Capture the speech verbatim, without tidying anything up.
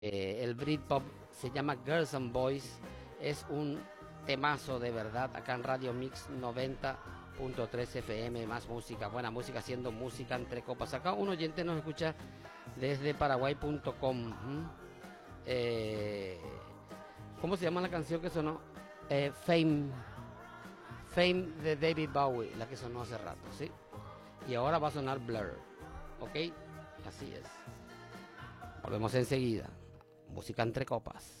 Eh, el Britpop se llama Girls and Boys. Es un temazo de verdad acá en Radio Mix noventa punto tres F M. Más música, buena música, haciendo música entre copas. Acá un oyente nos escucha desde paraguay punto com. ¿Mm? Eh, ¿Cómo se llama la canción que sonó? Eh, Fame. Fame de David Bowie, la que sonó hace rato, ¿sí? Y ahora va a sonar Blur. ¿Ok? Así es. Volvemos enseguida. Música entre copas.